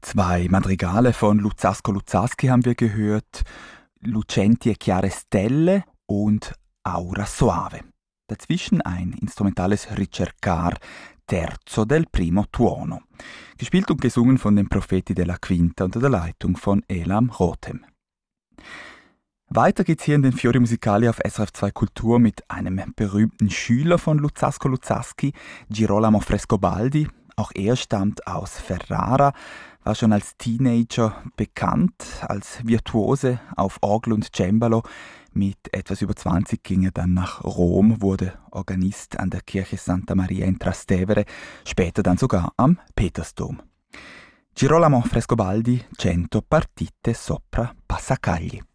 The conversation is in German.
Zwei Madrigale von Luzzasco-Luzzaschi haben wir gehört, Lucenti e chiare stelle und Aura soave. Dazwischen ein instrumentales Ricercar, Terzo del primo tuono. Gespielt und gesungen von den Profeti della Quinta unter der Leitung von Elam Rothem. Weiter geht's hier in den Fiori Musicali auf SRF 2 Kultur mit einem berühmten Schüler von Luzzasco-Luzzaschi, Girolamo Frescobaldi. Auch er stammt aus Ferrara, war schon als Teenager bekannt, als Virtuose auf Orgel und Cembalo. Mit etwas über 20 ging er dann nach Rom, wurde Organist an der Kirche Santa Maria in Trastevere, später dann sogar am Petersdom. Girolamo Frescobaldi, Cento partite sopra Passacagli.